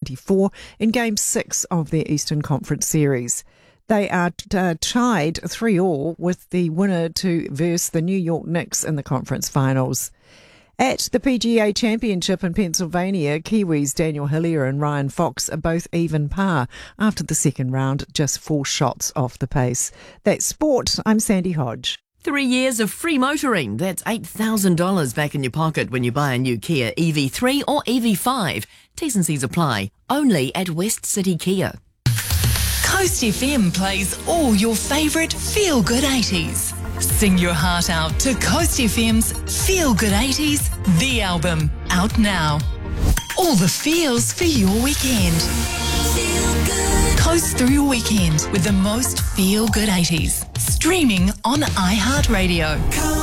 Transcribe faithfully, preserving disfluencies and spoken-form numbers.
twenty-four in Game six of their Eastern Conference Series. They are uh, tied three all with the winner to verse the New York Knicks in the conference finals. At the P G A Championship in Pennsylvania, Kiwis Daniel Hillier and Ryan Fox are both even par after the second round, just four shots off the pace. That's sport. I'm Sandy Hodge. Three years of free motoring. That's eight thousand dollars back in your pocket when you buy a new Kia E V three or E V five. T's and C's apply. Only at West City Kia. Coast F M plays all your favourite feel-good eighties. Sing your heart out to Coast F M's Feel Good eighties, the album, out now. All the feels for your weekend. Feel good. Coast through your weekend with the most feel-good eighties. Streaming on iHeartRadio.